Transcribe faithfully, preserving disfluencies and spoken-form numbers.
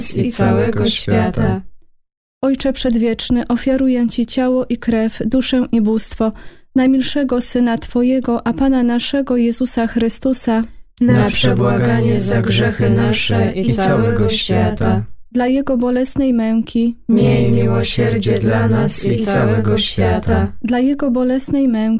i całego świata. Ojcze Przedwieczny, ofiaruję Ci ciało i krew, duszę i bóstwo najmilszego Syna Twojego, a Pana naszego Jezusa Chrystusa, na przebłaganie za grzechy nasze i całego świata. Dla Jego bolesnej męki, miej miłosierdzie dla nas i całego świata. Dla Jego bolesnej męki,